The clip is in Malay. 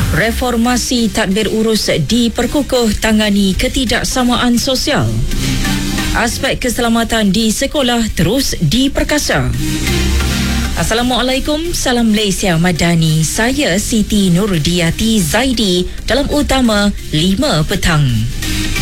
Reformasi tadbir urus diperkukuh tangani ketidaksamaan sosial. Aspek keselamatan di sekolah terus diperkasa. Assalamualaikum, salam Malaysia Madani. Saya Siti Nurdiati Zaidi dalam utama 5 petang.